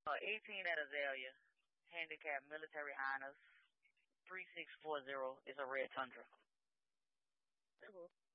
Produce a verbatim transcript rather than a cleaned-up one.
Uh, eighteen at Azalea, handicap military honors, three six four zero is a red Tundra. Cool.